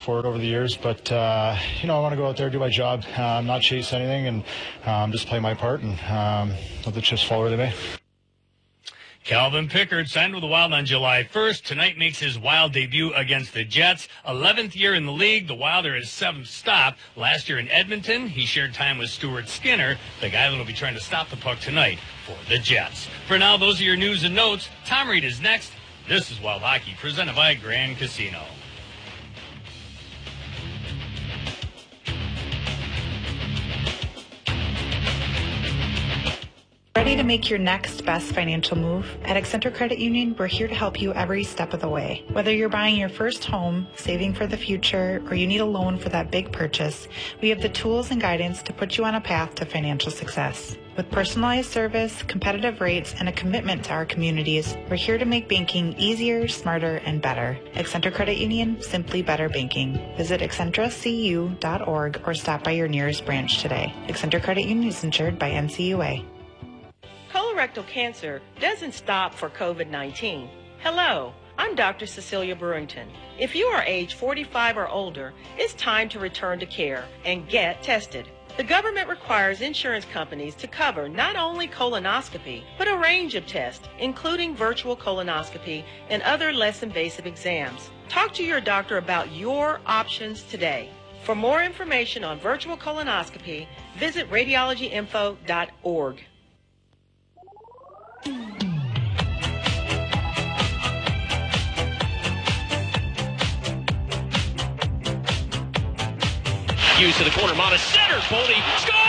for it over the years. But, I want to go out there, do my job, not chase anything, and just play my part, and let the chips fall where they may. Calvin Pickard signed with the Wild on July 1st. Tonight makes his Wild debut against the Jets. 11th year in the league. The Wild are his 7th stop. Last year in Edmonton, he shared time with Stuart Skinner, the guy that will be trying to stop the puck tonight for the Jets. For now, those are your news and notes. Tom Reed is next. This is Wild Hockey, presented by Grand Casino. Ready to make your next best financial move? At Accenture Credit Union, we're here to help you every step of the way. Whether you're buying your first home, saving for the future, or you need a loan for that big purchase, we have the tools and guidance to put you on a path to financial success. With personalized service, competitive rates, and a commitment to our communities, we're here to make banking easier, smarter, and better. Accenture Credit Union, simply better banking. Visit accentracu.org or stop by your nearest branch today. Accenture Credit Union is insured by NCUA. Colorectal cancer doesn't stop for COVID-19. Hello, I'm Dr. Cecilia Brewington. If you are age 45 or older, it's time to return to care and get tested. The government requires insurance companies to cover not only colonoscopy, but a range of tests, including virtual colonoscopy and other less invasive exams. Talk to your doctor about your options today. For more information on virtual colonoscopy, visit radiologyinfo.org. Hughes to the corner. Monis centers. Boldy scores!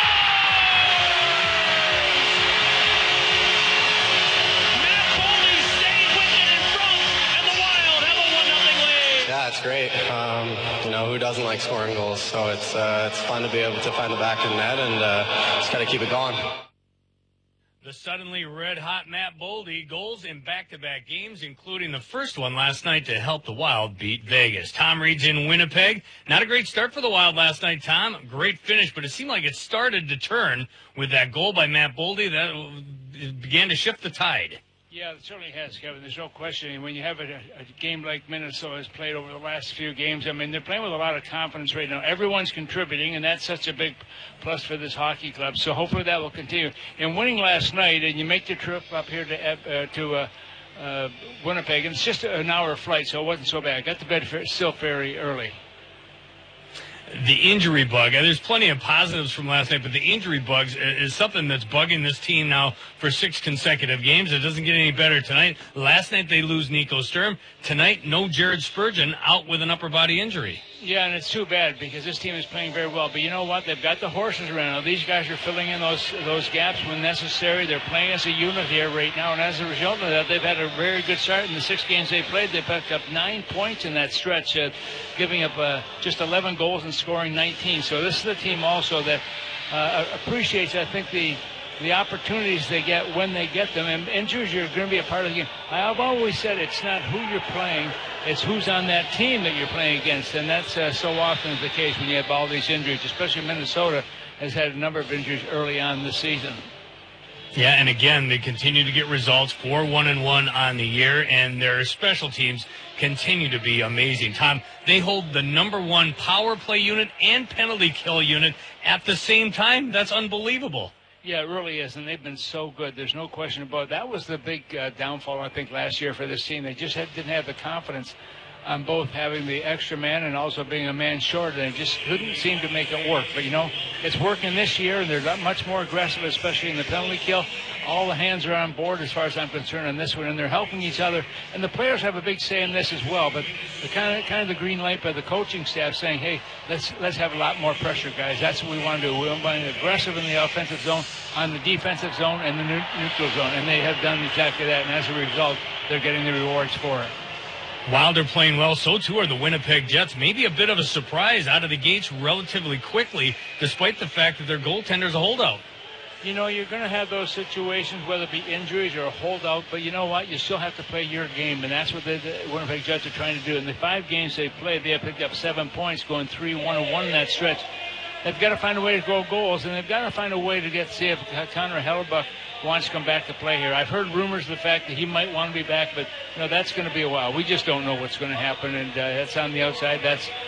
Matt Boldy stays with it in front, and the Wild have a 1-0 lead. Yeah, it's great. Who doesn't like scoring goals? So it's fun to be able to find the back of the net and just got to keep it going. The suddenly red-hot Matt Boldy, goals in back-to-back games, including the first one last night to help the Wild beat Vegas. Tom Reed's in Winnipeg. Not a great start for the Wild last night, Tom. Great finish, but it seemed like it started to turn with that goal by Matt Boldy. That began to shift the tide. Yeah, it certainly has, Kevin. There's no question. And when you have a game like Minnesota has played over the last few games, I mean, they're playing with a lot of confidence right now. Everyone's contributing, and that's such a big plus for this hockey club. So hopefully that will continue. And winning last night, and you make the trip up here to Winnipeg, and it's just an hour flight, so it wasn't so bad. Got to bed still very early. The injury bug, there's plenty of positives from last night, but the injury bugs is something that's bugging this team now for 6 consecutive games. It doesn't get any better tonight. Last night they lose Nico Sturm. Tonight, no Jared Spurgeon, out with an upper body injury. Yeah, and it's too bad because this team is playing very well. But you know what? They've got the horses around now. These guys are filling in those gaps when necessary. They're playing as a unit here right now, and as a result of that, they've had a very good start in the 6 games they played. They picked up 9 points in that stretch, giving up just 11 goals and scoring 19. So this is the team also that appreciates, I think, the opportunities they get when they get them. And injuries are going to be a part of the game. I've always said it's not who you're playing, it's who's on that team that you're playing against. And that's so often the case when you have all these injuries, especially Minnesota has had a number of injuries early on this season. Yeah, and again, they continue to get results, 4-1-1 on the year, and their special teams continue to be amazing. Tom, they hold the #1 power play unit and penalty kill unit at the same time. That's unbelievable. Yeah, it really is, and they've been so good. There's no question about it. That was the big downfall, I think, last year for this team. They just didn't have the confidence on both having the extra man and also being a man short, and they just couldn't seem to make it work. But, it's working this year, and they're much more aggressive, especially in the penalty kill. All the hands are on board as far as I'm concerned on this one, and they're helping each other. And the players have a big say in this as well, but the kind of the green light by the coaching staff saying, hey, let's have a lot more pressure, guys. That's what we want to do. We want to be aggressive in the offensive zone, on the defensive zone, and the neutral zone, and they have done exactly that, and as a result, they're getting the rewards for it. While they're playing well, so too are the Winnipeg Jets. Maybe a bit of a surprise out of the gates relatively quickly, despite the fact that their goaltender's a holdout. You're going to have those situations, whether it be injuries or a holdout, but you know what? You still have to play your game, and that's what the Winnipeg Jets are trying to do. In the 5 games they've played, they have picked up 7 points, going 3-1-1 in that stretch. They've got to find a way to grow goals, and they've got to find a way to see if Connor Hellebuyck wants to come back to play here. I've heard rumors of the fact that he might want to be back, but that's going to be a while. We just don't know what's going to happen, and that's on the outside. That's